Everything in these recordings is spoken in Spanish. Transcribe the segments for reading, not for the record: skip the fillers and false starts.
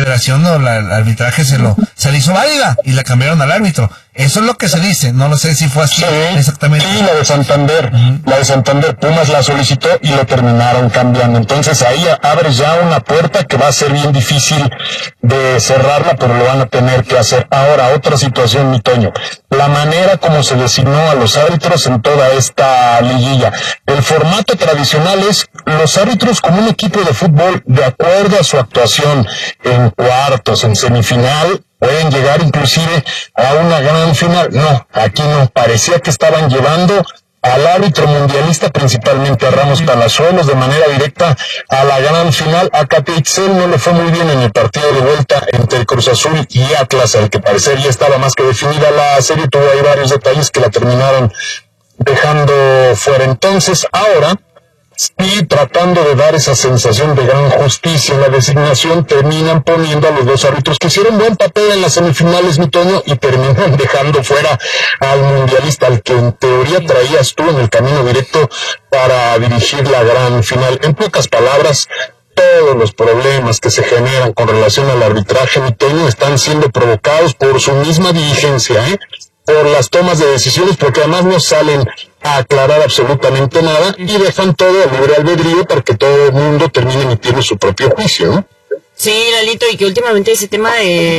federación o el arbitraje se le hizo válida y la cambiaron al árbitro. Eso es lo que se dice, no lo sé si fue así exactamente. Sí, la de Santander, Pumas la solicitó y lo terminaron cambiando. Entonces ahí abres ya una puerta que va a ser bien difícil de cerrarla, pero lo van a tener que hacer. Ahora, otra situación, mi Toño, la manera como se designó a los árbitros en toda esta liguilla. El formato tradicional es los árbitros como un equipo de fútbol, de acuerdo a su actuación en cuartos, en semifinal, pueden llegar inclusive a una gran final. No, aquí no, parecía que estaban llevando al árbitro mundialista, principalmente a Ramos Palazuelos, de manera directa a la gran final. A Katia Itzel no le fue muy bien en el partido de vuelta entre Cruz Azul y Atlas, al que parecer ya estaba más que definida la serie, tuvo ahí varios detalles que la terminaron dejando fuera. Entonces, ahora, sí, tratando de dar esa sensación de gran justicia en la designación, terminan poniendo a los dos árbitros que hicieron buen papel en las semifinales, mi Toño, y terminan dejando fuera al mundialista, al que en teoría traías tú en el camino directo para dirigir la gran final. En pocas palabras, todos los problemas que se generan con relación al arbitraje, mi Toño, están siendo provocados por su misma dirigencia, por las tomas de decisiones, porque además no salen a aclarar absolutamente nada y dejan todo a libre albedrío para que todo el mundo termine emitiendo su propio juicio, ¿no? Sí, Lalito, y que últimamente ese tema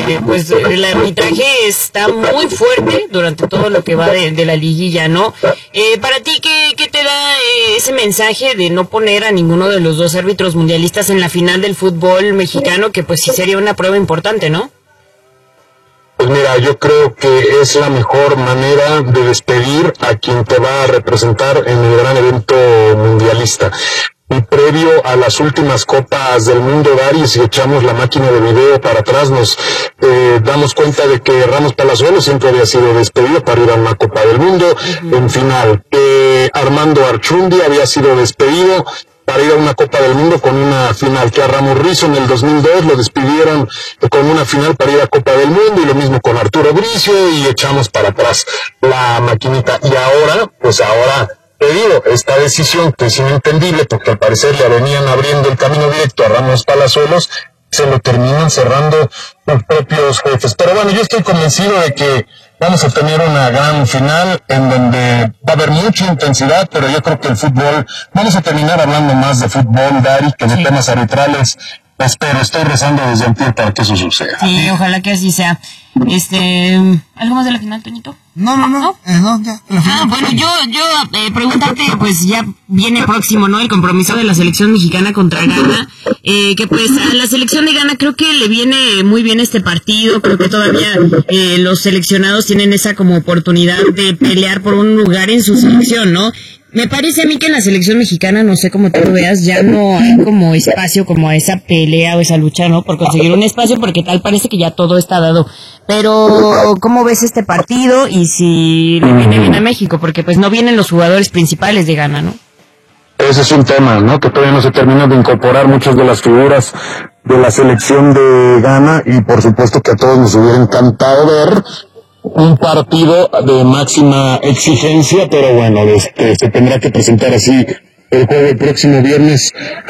el arbitraje está muy fuerte durante todo lo que va de la liguilla, ¿no? Para ti, ¿qué te da ese mensaje de no poner a ninguno de los dos árbitros mundialistas en la final del fútbol mexicano, que pues sí sería una prueba importante, ¿no? Pues mira, yo creo que es la mejor manera de despedir a quien te va a representar en el gran evento mundialista. Y previo a las últimas Copas del Mundo, Dari, si echamos la máquina de video para atrás, nos damos cuenta de que Ramos Palazuelos siempre había sido despedido para ir a una Copa del Mundo en final. Armando Archundi había sido despedido para ir a una Copa del Mundo con una final, que a Ramos Rizzo en el 2002 lo despidieron con una final para ir a Copa del Mundo, y lo mismo con Arturo Bricio, y echamos para atrás la maquinita. Y ahora, te digo, esta decisión que es inentendible, porque al parecer ya venían abriendo el camino directo a Ramos Palazuelos, se lo terminan cerrando los propios jefes. Pero bueno, yo estoy convencido de que vamos a tener una gran final en donde va a haber mucha intensidad, pero yo creo que el fútbol, vamos a terminar hablando más de fútbol, Dari, que de temas arbitrales. Espero, estoy rezando desde antier para que eso suceda. Sí, ojalá que así sea. ¿Algo más de la final, Toñito? No, ya. Bueno, yo preguntarte, pues ya viene próximo, ¿no? El compromiso de la selección mexicana contra Ghana, que pues a la selección de Ghana creo que le viene muy bien este partido, creo que todavía los seleccionados tienen esa como oportunidad de pelear por un lugar en su selección, ¿no? Me parece a mí que en la selección mexicana, no sé cómo tú lo veas, ya no hay como espacio como a esa pelea o esa lucha, ¿no? Por conseguir un espacio, porque tal parece que ya todo está dado. Pero, ¿cómo ves este partido? Y si le viene bien a México, porque pues no vienen los jugadores principales de Ghana, ¿no? Ese es un tema, ¿no? Que todavía no se terminan de incorporar muchas de las figuras de la selección de Ghana, y por supuesto que a todos nos hubiera encantado ver un partido de máxima exigencia, pero bueno, se tendrá que presentar así el próximo viernes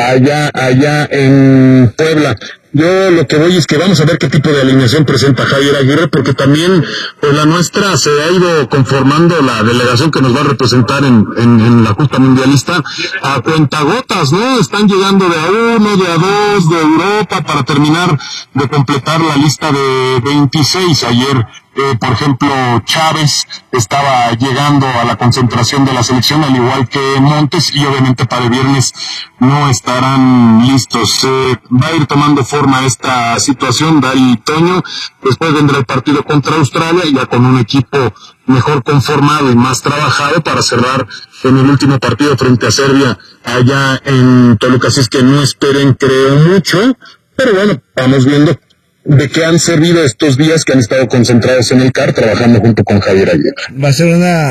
allá en Puebla. Yo lo que voy es que vamos a ver qué tipo de alineación presenta Javier Aguirre, porque también pues la nuestra se ha ido conformando, la delegación que nos va a representar en la justa mundialista, a cuentagotas, ¿no? Están llegando de a uno, de a dos, de Europa, para terminar de completar la lista de 26. Ayer, por ejemplo, Chávez estaba llegando a la concentración de la selección, al igual que Montes, y obviamente para el viernes no estarán listos. Va a ir tomando forma esta situación, Dari, Toño. Después vendrá el partido contra Australia, ya con un equipo mejor conformado y más trabajado para cerrar en el último partido frente a Serbia allá en Toluca. Así es que no esperen, creo, mucho, pero bueno, vamos viendo de qué han servido estos días que han estado concentrados en el CAR trabajando junto con Javier Aguirre. Va a ser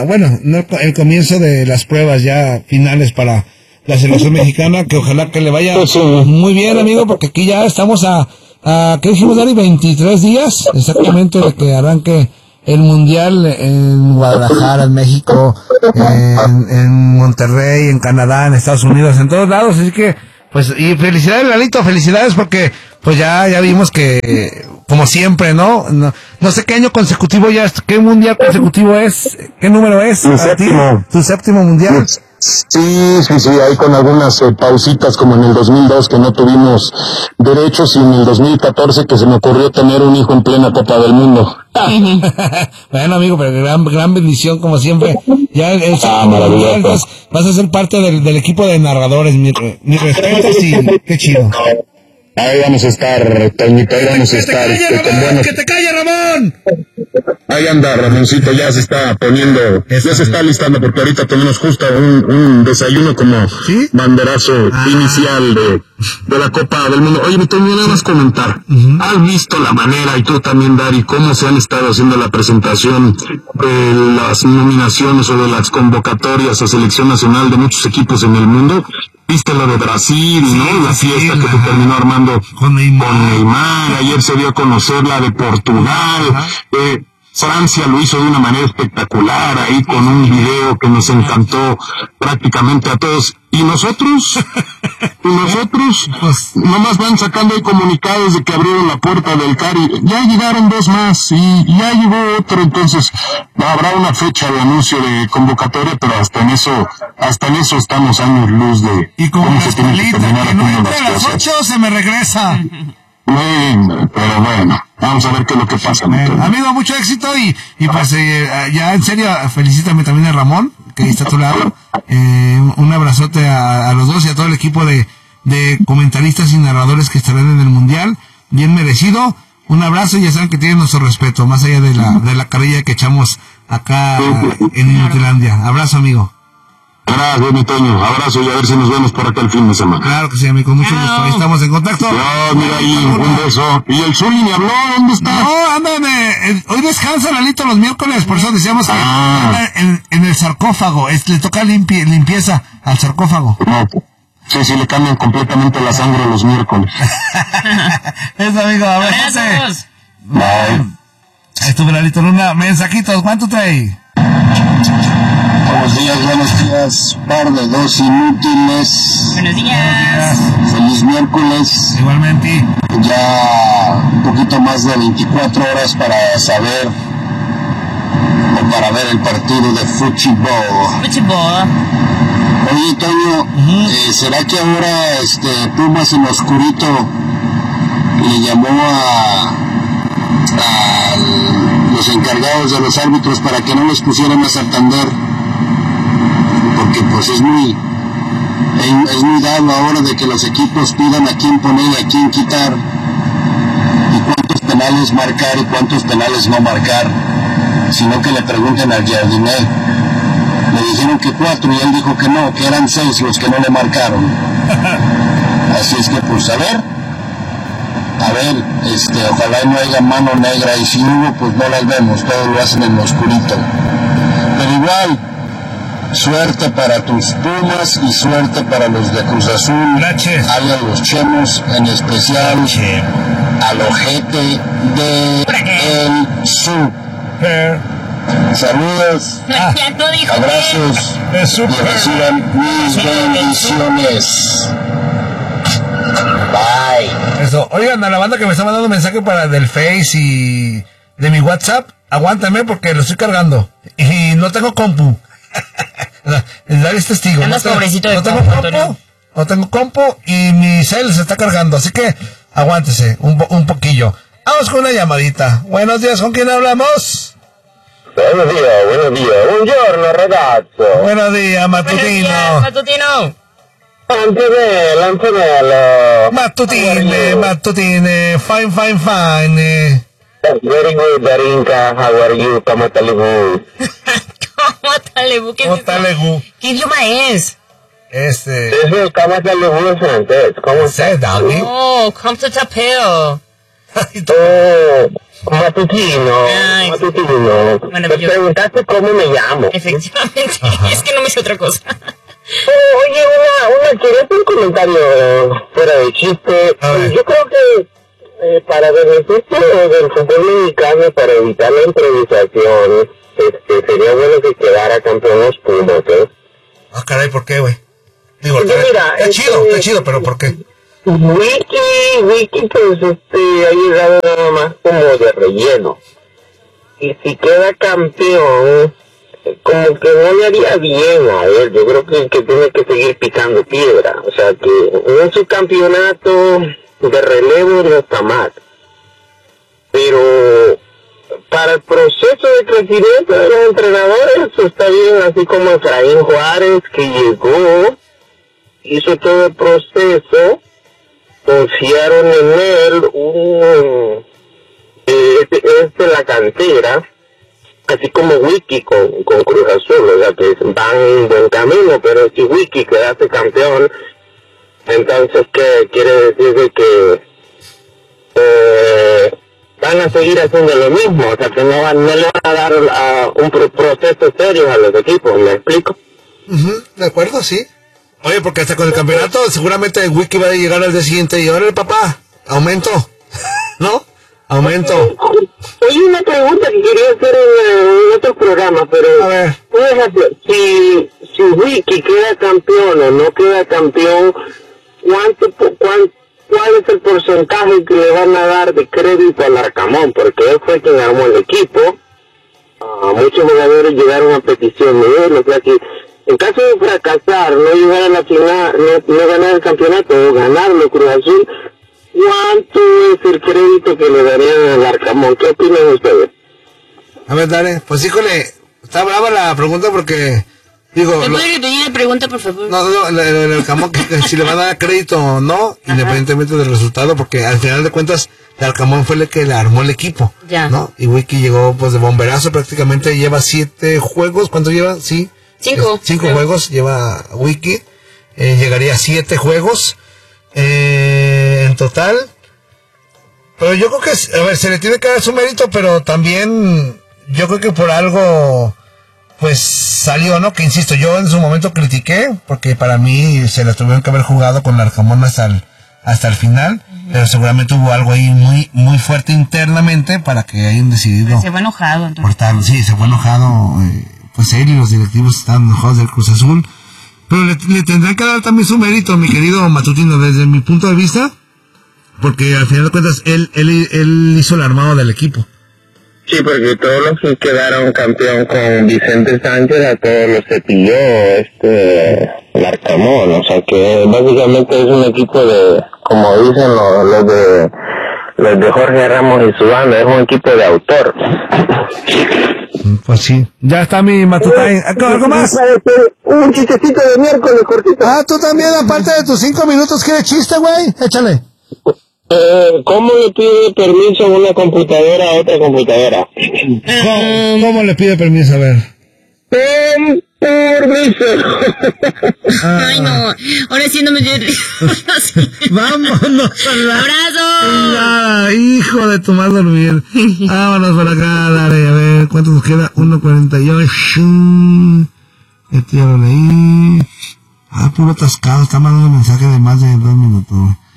el comienzo de las pruebas ya finales para la selección mexicana, que ojalá que le vaya muy bien, amigo, porque aquí ya estamos ¿qué dijimos, Dari? 23 días exactamente de que arranque el mundial en Guadalajara, en México, en Monterrey, en Canadá, en Estados Unidos, en todos lados. Así que pues, y felicidades, Lalito, felicidades porque, pues ya vimos que, como siempre, ¿no? No sé qué año consecutivo ya es, qué mundial consecutivo es, qué número es. Mi séptimo. Tu séptimo mundial. Sí, ahí con algunas pausitas como en el 2002 que no tuvimos derechos y en el 2014 que se me ocurrió tener un hijo en plena Copa del Mundo. Bueno, amigo, pero gran bendición como siempre. Ya maravilloso. entonces vas a ser parte del equipo de narradores, mi respetos y qué chido. Ahí vamos a estar, Toñito, ahí vamos a estar. Con buenos... ¡Que te calle, Ramón! Ahí anda, Ramoncito, ya se está poniendo, ya se está listando, porque ahorita tenemos justo un desayuno como banderazo inicial de la Copa del Mundo. Oye, me tengo nada más comentar. ¿Has visto la manera, y tú también, Dari, cómo se han estado haciendo la presentación de las nominaciones o de las convocatorias a selección nacional de muchos equipos en el mundo? ¿Viste lo de Brasil, no? La fiesta que se terminó armando con Neymar. Ayer se dio a conocer la de Portugal. Francia lo hizo de una manera espectacular, ahí con un video que nos encantó prácticamente a todos. ¿Y nosotros? Pues nomás van sacando ahí comunicados de que abrieron la puerta del CARI. Ya llegaron 2 más y ya llegó otro, entonces habrá una fecha de anuncio de convocatoria, pero hasta en eso estamos años luz de y como cómo se tienen que terminar que no haciendo entre las a las cosas. 8 se me regresa. Pero bueno, vamos a ver qué es lo que pasa. Amigo, mucho éxito y pues ya en serio, felicítame también a Ramón, que está a tu lado. Un abrazote a los dos y a todo el equipo de comentaristas y narradores que estarán en el Mundial. Bien merecido. Un abrazo y ya saben que tienen nuestro respeto, más allá de la carrilla que echamos acá en Inutilandia. Abrazo, amigo. Gracias, mi Toño. Abrazo y a ver si nos vemos por acá el fin de semana. Claro que sí, amigo, con mucho gusto. Ahí estamos en contacto. Mira ahí, un beso. ¿Y el Zuli ni habló? ¿Dónde está? No, andan, hoy descansa Lalito los miércoles, por eso decíamos que anda en el sarcófago. Le toca limpieza al sarcófago. No, sí, le cambian completamente la sangre los miércoles. Eso, amigo, a ver, José. Bye. Estuve Lalito Luna, mensajitos, ¿cuánto trae? Buenos días, par de dos inútiles. Buenos días. Feliz miércoles. Igualmente. Ya un poquito más de 24 horas para saber o para ver el partido de fútbol. Oye, Toño, ¿será que ahora Pumas en oscurito le llamó a los encargados de los árbitros para que no los pusieran a Santander? Porque pues es muy dado ahora de que los equipos pidan a quién poner y a quién quitar y cuántos penales marcar y cuántos penales no marcar, sino que le pregunten al Jardiné. Le dijeron que 4 y él dijo que no, que eran 6 los que no le marcaron. Así es que pues a ver, ojalá no haya mano negra, y si hubo pues no las vemos, todos lo hacen en lo oscurito. Pero igual, suerte para tus Pumas y suerte para los de Cruz Azul. Gracias. Hay a los chemos, en especial al ojete de el Super. Saludos, abrazos y reciban mis bendiciones. Bye. Eso, oigan, a la banda que me está mandando mensaje para del Face y de mi WhatsApp, aguántame porque lo estoy cargando y no tengo compu. El Dari es testigo. No tengo compu y mi cel se está cargando, así que aguántese un poquillo. Vamos con una llamadita. Buenos días, ¿con quién hablamos? Buenos días. Buongiorno, ragazzo. Buenos días, Matutino. Antonello. Mattutine. Fine. Very good, Darinka. How are you? ¿Cómo te le ¿Qué idioma es? ¿Cómo te le francés? ¿Cómo se David? Oh, come to tapeo. Matutino. Bueno, me preguntaste cómo me llamo. Efectivamente. Es que no me sé otra cosa. Oye, quería hacer un comentario fuera de chiste. Yo creo que para beneficio del fútbol mexicano, para evitar la improvisación, sería bueno que quedara campeón los Pumas, Ah, caray, ¿por qué, güey? Digo, mira, está chido, pero ¿por qué? Wiki pues ha llegado nada más como de relleno. Y si queda campeón, como que no le haría bien a él. Yo creo que tiene que seguir picando piedra. O sea, que un subcampeonato de relevo no está mal. Pero para el proceso de crecimiento de los entrenadores, está bien, así como Efraín Juárez, que llegó, hizo todo el proceso, confiaron en él, es de la cantera, así como Wiki con Cruz Azul, o sea que van en buen camino, pero si Wiki quedase campeón, entonces ¿qué quiere decir? De que van a seguir haciendo lo mismo, o sea que no le van a dar un proceso serio a los equipos, ¿me explico? De acuerdo, sí. Oye, porque hasta con el campeonato seguramente Wiki va a llegar al día siguiente y ahora el papá, aumento, ¿no? Aumento. Hay una pregunta que quería hacer en otro programa, pero a ver, por ejemplo, si Wiki queda campeón o no queda campeón, ¿cuál es el porcentaje que le van a dar de crédito al Arcamón? Porque él fue quien armó el equipo. Muchos jugadores llegaron a petición de él, o sea que en caso de fracasar, no llegar a la final, no ganar el campeonato o ganarlo Cruz Azul, ¿cuánto es el crédito que le darían al Arcamón? ¿Qué opinan ustedes? A ver, dale, pues híjole, está brava la pregunta porque, digo... ¿Me puede repetir la pregunta, por favor? No, el Arcamón, que si le van a dar crédito o no, independientemente del resultado, porque al final de cuentas, el Arcamón fue el que le armó el equipo, ya, ¿no? Y Wiki llegó, pues, de bomberazo, prácticamente lleva 7 juegos, ¿cuánto lleva? Sí. 5 juegos lleva Wiki, llegaría a 7 juegos, en total, pero yo creo que, a ver, se le tiene que dar su mérito, pero también, yo creo que por algo, pues, salió, ¿no? Que insisto, yo en su momento critiqué, porque para mí se le tuvieron que haber jugado con el Arcamón hasta el final, pero seguramente hubo algo ahí muy fuerte internamente para que hayan decidido. Se fue enojado, entonces. Cortarlo. Sí, se fue enojado, pues él y los directivos estaban enojados del Cruz Azul, pero le tendrán que dar también su mérito, mi querido Matutino, desde mi punto de vista, porque al final de cuentas él hizo el armado del equipo. Sí, porque todos los que quedaron campeón con Vicente Sánchez, a todos los cepilló el Arcamón, o sea que básicamente es un equipo de, como dicen los de Jorge Ramos y su banda, es un equipo de autor. Pues sí, ya está mi Matutine. ¿Algo más? Un chistecito de miércoles cortito. Tú también, aparte de tus 5 minutos, ¿quieres chiste, güey? Échale. ¿Cómo le pide permiso una computadora a otra computadora? ¿Cómo le pide permiso? A ver. Permiso. Ay, no. Ahora sí no me dio risa. Vámonos a la... ¡Abrazo! Hijo de tu madre dormir. Vámonos por acá, dale. A ver, ¿cuánto nos queda? 1:48. Este ya lo leí. Puro atascado. Está mandando un mensaje de más de 2 minutos.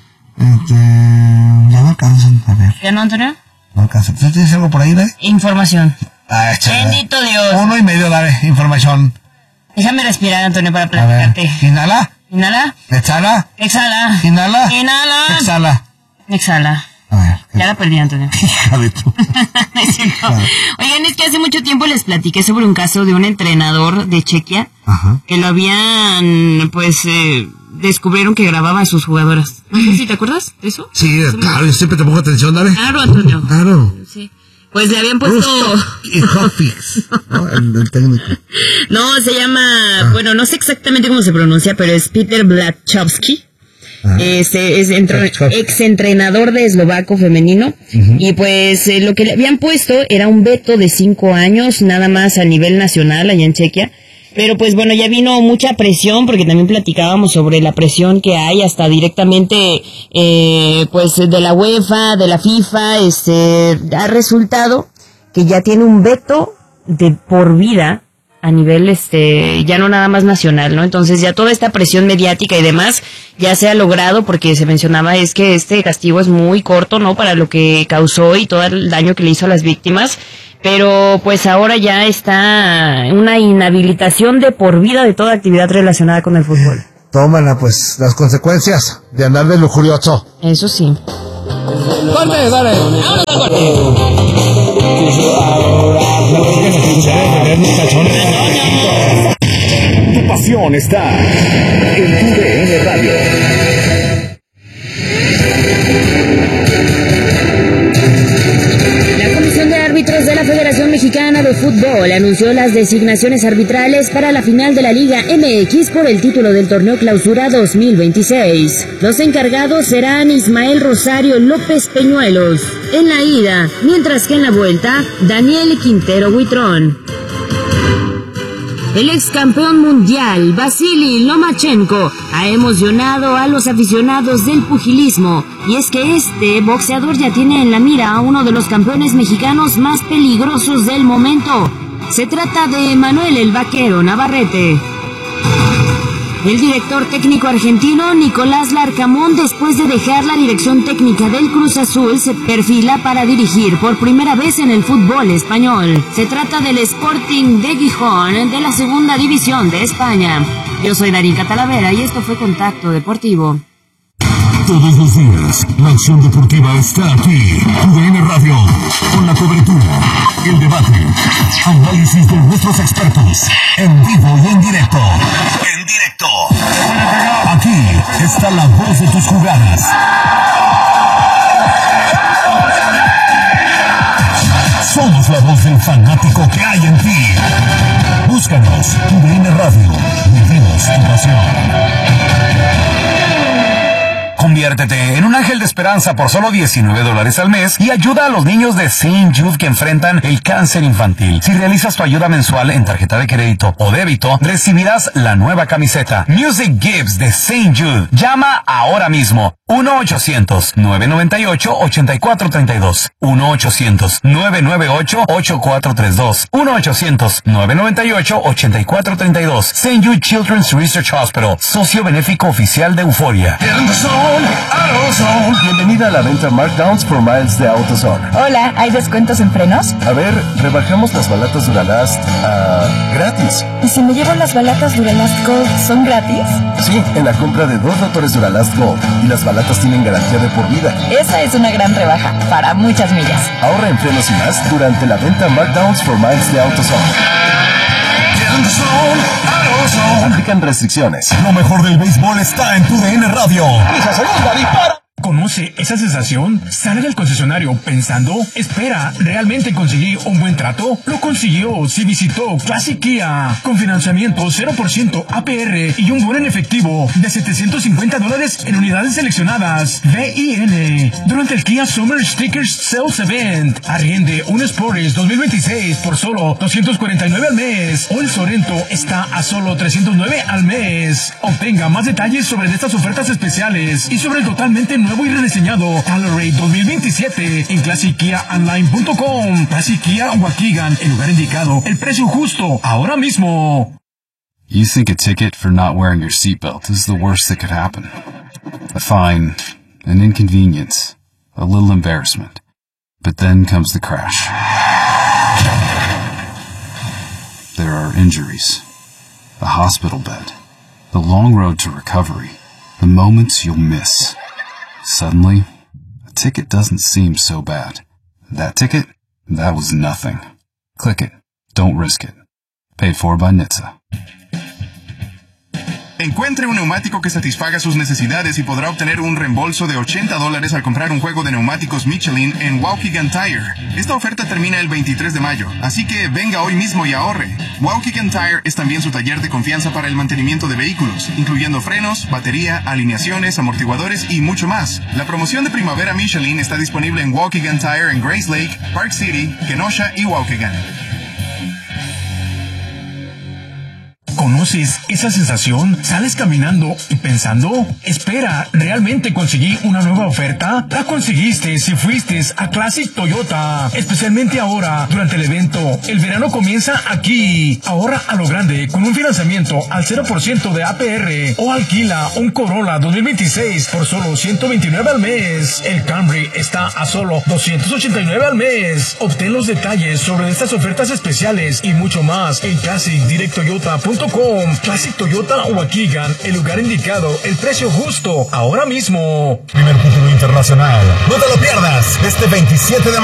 Ya no alcanzan. A ver. ¿Ya no, Antonio? No alcanzan. ¿Tú tienes algo por ahí, Dale? Información. Échale. Bendito Dios. 1:30, dale. Información. Déjame respirar, Antonio, para A ver. platicarte. Inhala. Inhala. Exhala. Exhala. Inhala. Inhala. Exhala. Exhala. A ver. Ya la perdí, Antonio. Hija de tu... Es cierto. Oigan, es que hace mucho tiempo les platiqué sobre un caso de un entrenador de Chequia. Ajá. Que lo habían, pues, descubrieron que grababa a sus jugadoras. No sé si te acuerdas de eso. Sí, claro, yo siempre te pongo atención, dale. Claro, Antonio. Claro. Sí. Pues le habían puesto... Y Hofix, ¿no? El técnico. No, se llama... Bueno, no sé exactamente cómo se pronuncia, pero es Peter Blachowski. Es exentrenador de eslovaco femenino. Y pues lo que le habían puesto era un veto de 5 años, nada más a nivel nacional allá en Chequia. Pero pues bueno, ya vino mucha presión, porque también platicábamos sobre la presión que hay hasta directamente, pues de la UEFA, de la FIFA, ha resultado que ya tiene un veto de por vida a nivel, ya no nada más nacional, ¿no? Entonces ya toda esta presión mediática y demás ya se ha logrado, porque se mencionaba es que este castigo es muy corto, ¿no? Para lo que causó y todo el daño que le hizo a las víctimas. Pero pues ahora ya está una inhabilitación de por vida de toda actividad relacionada con el fútbol. toman pues las consecuencias de andar de lujurioso. Eso sí. ¡Corte, dale! ¡Vámonos al corte! Tu pasión está en tu DN Radio. La Comisión de Árbitros de la Federación Mexicana de Fútbol anunció las designaciones arbitrales para la final de la Liga MX por el título del torneo Clausura 2026. Los encargados serán Ismael Rosario López Peñuelos en la ida, mientras que en la vuelta, Daniel Quintero Huitrón. El ex campeón mundial, Vasily Lomachenko, ha emocionado a los aficionados del pugilismo, y es que este boxeador ya tiene en la mira a uno de los campeones mexicanos más peligrosos del momento. Se trata de Manuel el Vaquero Navarrete. El director técnico argentino Nicolás Larcamón, después de dejar la dirección técnica del Cruz Azul, se perfila para dirigir por primera vez en el fútbol español. Se trata del Sporting de Gijón, de la segunda división de España. Yo soy Darín Catalavera y esto fue Contacto Deportivo. Todos los días, la acción deportiva está aquí. TUDN Radio, con la cobertura, el debate, análisis de nuestros expertos, en vivo y en directo. En directo. Aquí está la voz de tus jugadas. Somos la voz del fanático que hay en ti. Búscanos, TUDN Radio. Vivimos tu pasión. Conviértete en un ángel de esperanza por solo $19 al mes y ayuda a los niños de St. Jude que enfrentan el cáncer infantil. Si realizas tu ayuda mensual en tarjeta de crédito o débito, recibirás la nueva camiseta Music Gives de St. Jude. Llama ahora mismo. 1-800-998-8432. 1-800-998-8432. 1-800-998-8432. St. Jude Children's Research Hospital, socio benéfico oficial de Euforia. Bienvenida a la venta Markdowns por Miles de AutoZone. Hola, ¿hay descuentos en frenos? A ver, rebajamos las balatas Duralast gratis. ¿Y si me llevo las balatas Duralast Gold, son gratis? Sí, en la compra de 2 rotores Duralast Gold. Y las balatas tienen garantía de por vida. Esa es una gran rebaja, para muchas millas. Ahorra en frenos y más durante la venta Markdowns for Miles de AutoZone. Aplican restricciones. Lo mejor del béisbol está en TUDN Radio. ¡Esa segunda dispara! ¿Conoce esa sensación? Sale del concesionario pensando, espera, ¿realmente conseguí un buen trato? Lo consiguió si visitó Classic Kia, con financiamiento 0% APR y un bono en efectivo de $750 en unidades seleccionadas. VIN. Durante el Kia Summer Stickers Sales Event, arriende un Sportage 2026 por solo $249 al mes, o el Sorento está a solo $309 al mes. Obtenga más detalles sobre estas ofertas especiales y sobre el totalmente nuevo y rediseñado Telluride 2027 en ClassicKiaOnline.com. Classic Kia Waukegan, el lugar indicado, el precio justo, ahora mismo. You think a ticket for not wearing your seatbelt is the worst that could happen. A fine, an inconvenience, a little embarrassment. But then comes the crash. There are injuries, a hospital bed, the long road to recovery, the moments you'll miss. Suddenly, a ticket doesn't seem so bad. That ticket? That was nothing. Click it. Don't risk it. Paid for by NHTSA. Encuentre un neumático que satisfaga sus necesidades y podrá obtener un reembolso de $80 al comprar un juego de neumáticos Michelin en Waukegan Tire. Esta oferta termina el 23 de mayo, así que venga hoy mismo y ahorre. Waukegan Tire es también su taller de confianza para el mantenimiento de vehículos, incluyendo frenos, batería, alineaciones, amortiguadores y mucho más. La promoción de primavera Michelin está disponible en Waukegan Tire en Grace Lake, Park City, Kenosha y Waukegan. ¿Conoces esa sensación? ¿Sales caminando y pensando? Espera, ¿realmente conseguí una nueva oferta? La conseguiste si fuiste a Classic Toyota. Especialmente ahora, durante el evento. El verano comienza aquí. Ahorra a lo grande con un financiamiento al 0% de APR. O alquila un Corolla 2026 por solo $129 al mes. El Camry está a solo $289 al mes. Obtén los detalles sobre estas ofertas especiales y mucho más en ClassicDirectToyota.com. Toyota.com. Classic Toyota Waukegan, el lugar indicado, el precio justo, ahora mismo. Primer título internacional. No te lo pierdas. Este 27 de